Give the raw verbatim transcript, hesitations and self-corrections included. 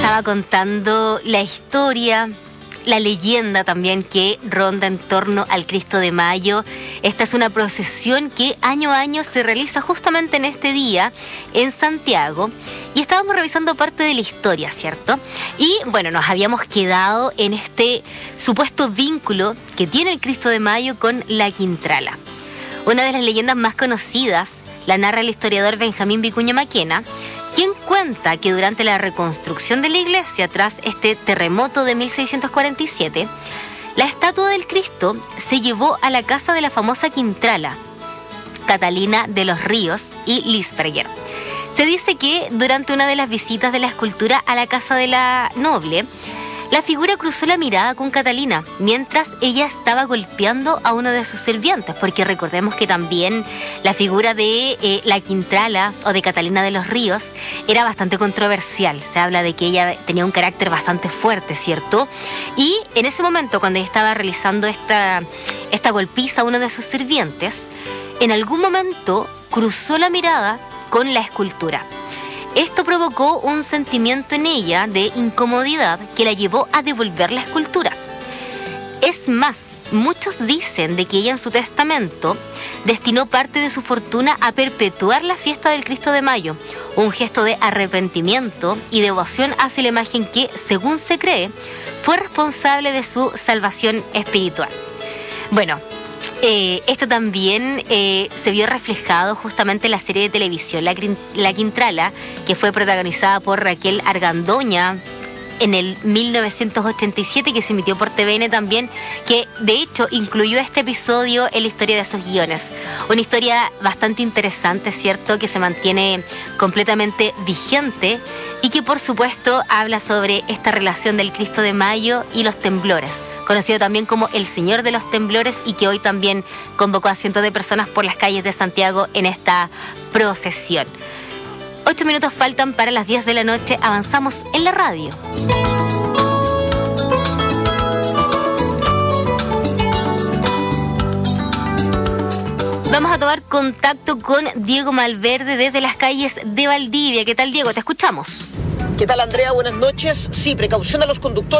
estaba contando la historia, la leyenda también que ronda en torno al Cristo de Mayo. Esta es una procesión que año a año se realiza justamente en este día en Santiago. Y estábamos revisando parte de la historia, ¿cierto? Y bueno, nos habíamos quedado en este supuesto vínculo que tiene el Cristo de Mayo con la Quintrala. Una de las leyendas más conocidas la narra el historiador Benjamín Vicuña Maquena, quien cuenta que durante la reconstrucción de la iglesia tras este terremoto de mil seiscientos cuarenta y siete, la estatua del Cristo se llevó a la casa de la famosa Quintrala, Catalina de los Ríos y Lisperger. Se dice que durante una de las visitas de la escultura a la casa de la noble, la figura cruzó la mirada con Catalina mientras ella estaba golpeando a uno de sus sirvientes, porque recordemos que también la figura de eh, la Quintrala o de Catalina de los Ríos era bastante controversial. Se habla de que ella tenía un carácter bastante fuerte, ¿cierto? Y en ese momento, cuando ella estaba realizando esta, esta golpiza a uno de sus sirvientes, en algún momento cruzó la mirada con la escultura. Esto provocó un sentimiento en ella de incomodidad que la llevó a devolver la escultura. Es más, muchos dicen de que ella en su testamento destinó parte de su fortuna a perpetuar la fiesta del Cristo de Mayo, un gesto de arrepentimiento y devoción hacia la imagen que, según se cree, fue responsable de su salvación espiritual. Bueno, Eh, esto también eh, se vio reflejado justamente en la serie de televisión La, la Quintrala, que fue protagonizada por Raquel Argandoña en el mil novecientos ochenta y siete, que se emitió por T V N también, que de hecho incluyó este episodio en la historia de esos guiones. Una historia bastante interesante, ¿cierto?, que se mantiene completamente vigente y que por supuesto habla sobre esta relación del Cristo de Mayo y los temblores, conocido también como el Señor de los Temblores, y que hoy también convocó a cientos de personas por las calles de Santiago en esta procesión. Ocho minutos faltan para las diez de la noche, avanzamos en la radio. Vamos a tomar contacto con Diego Malverde desde las calles de Valdivia. ¿Qué tal, Diego? Te escuchamos. ¿Qué tal, Andrea? Buenas noches. Sí, precaución a los conductores.